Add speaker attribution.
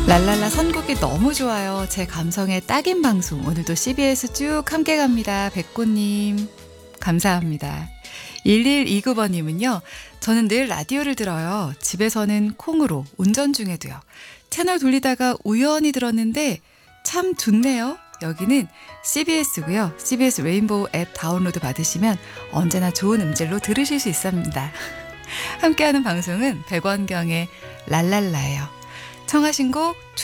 Speaker 1: 랄랄라 선곡이 너무 좋아요. 제 감성에 딱인 방송. 오늘도 CBS 쭉 함께 갑니다. 백고님 감사합니다. 1129번님은요. 저는 늘 라디오를 들어요. 집에서는 콩으로, 운전 중에도요. 채널 돌리다가 우연히 들었는데 참 좋네요. 여기는 CBS고요. CBS 레인보우 앱 다운로드 받으시면 언제나 좋은 음질로 들으실 수 있습니다. 함께하는 방송은 백원경의 랄랄라예요. 청하신 곡